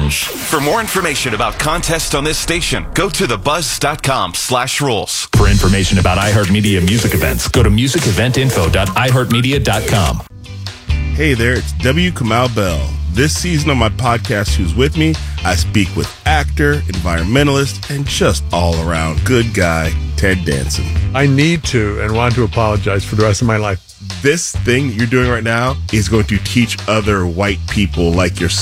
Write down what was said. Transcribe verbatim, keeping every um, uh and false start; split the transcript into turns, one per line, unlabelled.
rules.
For more information about contests on this station, go to thebuzz.com slash rules.
For information about iHeartMedia music events, go to music event info dot i heart media dot com.
Hey there, it's W. Kamau Bell. This season on my podcast, Who's With Me, I speak with actor, environmentalist, and just all-around good guy, Ted Danson.
I need to and want to apologize for the rest of my life.
This thing that you're doing right now is going to teach other white people like yourself